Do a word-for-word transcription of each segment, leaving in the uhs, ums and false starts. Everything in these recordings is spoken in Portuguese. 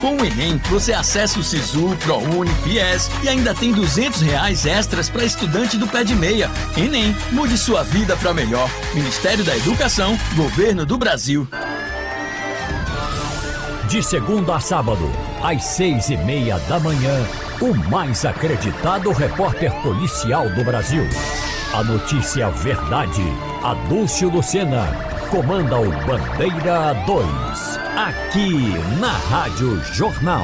Com o Enem, você acessa o Sisu, ProUni, Fies e ainda tem duzentos reais extras para estudante do pé de meia. Enem, mude sua vida para melhor. Ministério da Educação, Governo do Brasil. De segunda a sábado, às seis e meia da manhã, o mais acreditado repórter policial do Brasil. A notícia verdade, Adúlcio Lucena, comanda o Bandeira dois, aqui na Rádio Jornal.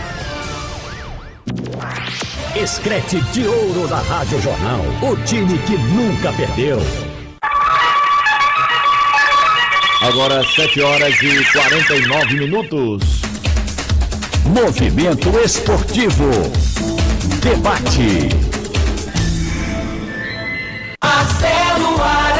Escrete de ouro da Rádio Jornal, o time que nunca perdeu. Agora sete horas e quarenta e nove minutos. Movimento Esportivo. Debate. Marcelo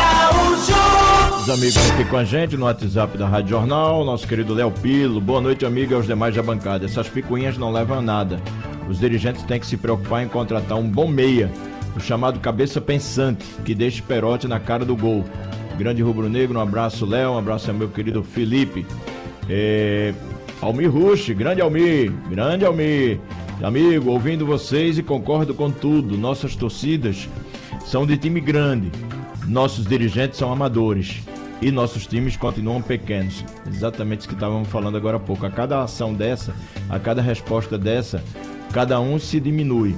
Araújo. Os amigos aqui com a gente no WhatsApp da Rádio Jornal, nosso querido Léo Pilo. Boa noite, amigo, e aos demais da bancada. Essas picuinhas não levam a nada. Os dirigentes têm que se preocupar em contratar um bom meia, o chamado cabeça pensante, que deixe Perotti na cara do gol. Grande rubro-negro, um abraço, Léo, um abraço ao meu querido Felipe. É... Almir Rush, grande Almir, grande Almir. Amigo, ouvindo vocês e concordo com tudo. Nossas torcidas são de time grande, nossos dirigentes são amadores e nossos times continuam pequenos. Exatamente isso que estávamos falando agora há pouco. A cada ação dessa, a cada resposta dessa, cada um se diminui.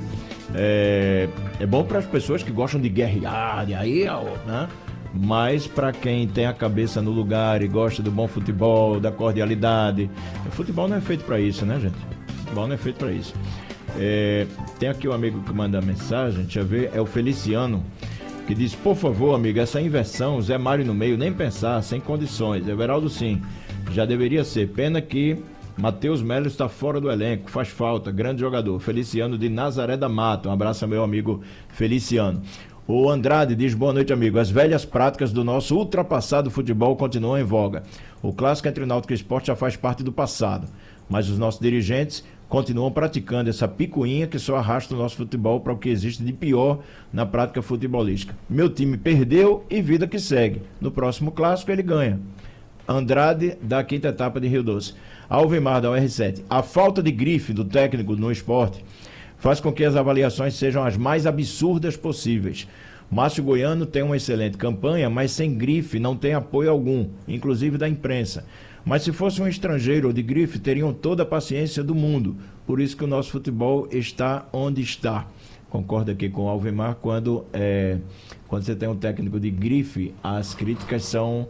É, é bom para as pessoas que gostam de guerrear, e aí, né? Mas para quem tem a cabeça no lugar e gosta do bom futebol, da cordialidade, o futebol não é feito para isso, né, gente? O futebol não é feito para isso. É, tem aqui um amigo que manda mensagem, deixa eu ver, é o Feliciano, que diz: por favor, amigo, essa inversão, Zé Mário no meio, nem pensar, sem condições. Everaldo sim, já deveria ser. Pena que Matheus Melo está fora do elenco, faz falta, grande jogador. Feliciano de Nazaré da Mata, um abraço ao meu amigo Feliciano. O Andrade diz: boa noite, amigo. As velhas práticas do nosso ultrapassado futebol continuam em voga. O clássico entre Náutico e Sport já faz parte do passado, mas os nossos dirigentes continuam praticando essa picuinha que só arrasta o nosso futebol para o que existe de pior na prática futebolística. Meu time perdeu e vida que segue. No próximo clássico ele ganha. Andrade, da quinta etapa de Rio Doce. Alvimar, da U R sete. A falta de grife do técnico no esporte faz com que as avaliações sejam as mais absurdas possíveis. Márcio Goiano tem uma excelente campanha, mas sem grife, não tem apoio algum, inclusive da imprensa. Mas se fosse um estrangeiro ou de grife, teriam toda a paciência do mundo. Por isso que o nosso futebol está onde está. Concordo aqui com o Alvimar, quando, é, quando você tem um técnico de grife, as críticas são...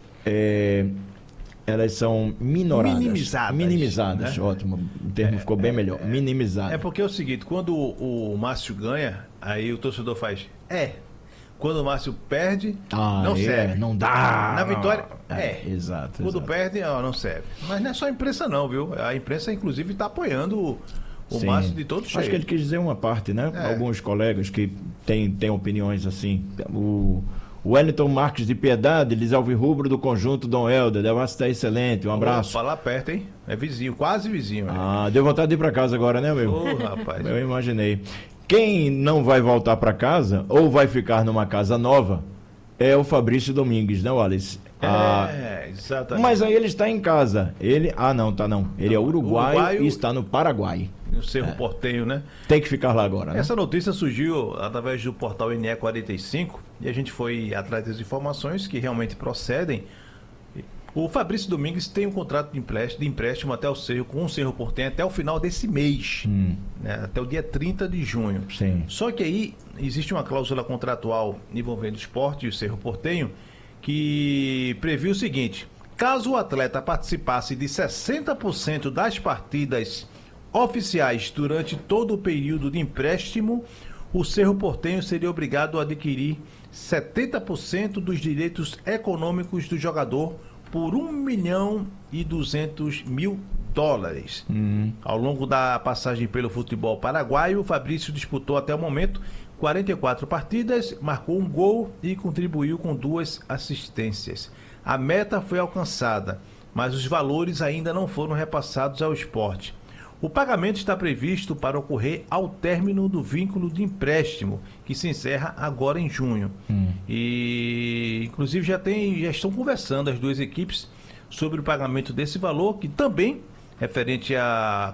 É, elas são minoradas. Minimizadas. Minimizadas, né? Ótimo. O termo é, ficou bem é, melhor. É, Minimizado. É porque é o seguinte, quando o, o Márcio ganha, aí o torcedor faz... É. Quando o Márcio perde, ah, não é, serve. Não dá. Na vitória, é. é. Exato. Quando exato. perde, ó, não serve. Mas não é só a imprensa não, viu? A imprensa, inclusive, está apoiando o, o Márcio de todo jeito. Acho que ele quis dizer uma parte, né? É. Alguns colegas que têm, têm opiniões assim. O... O Wellington Marques de Piedade, diz: Alvirrubro do conjunto Dom Helder, deve estar excelente, um abraço. Vou falar perto, hein? É vizinho, quase vizinho. Ah, deu vontade de ir pra casa agora, né, meu? Ô, rapaz. Eu imaginei. Quem não vai voltar pra casa, ou vai ficar numa casa nova, é o Fabrício Domingues, né, Wallace? Ah, é, exatamente. Mas aí ele está em casa. Ele, ah, não, tá não. Ele não, é uruguaio, uruguaio e está no Paraguai. No Cerro é. Portenho, né? Tem que ficar lá agora, né? Essa notícia surgiu através do portal N E quarenta e cinco e a gente foi atrás das informações que realmente procedem. O Fabrício Domingues tem um contrato de empréstimo, de empréstimo até o Cerro, com o Cerro Portenho até o final desse mês, hum. né? Até o dia trinta de junho. Sim. Só que aí existe uma cláusula contratual envolvendo o esporte e o Cerro Portenho que previu o seguinte: caso o atleta participasse de sessenta por cento das partidas oficiais durante todo o período de empréstimo, o Cerro Portenho seria obrigado a adquirir setenta por cento dos direitos econômicos do jogador por um milhão e duzentos mil dólares. Uhum. Ao longo da passagem pelo futebol paraguaio, o Fabrício disputou até o momento quarenta e quatro partidas, marcou um gol e contribuiu com duas assistências. A meta foi alcançada, mas os valores ainda não foram repassados ao esporte. O pagamento está previsto para ocorrer ao término do vínculo de empréstimo, que se encerra agora em junho. Hum. E, inclusive, já, tem, já estão conversando as duas equipes sobre o pagamento desse valor, que também, referente a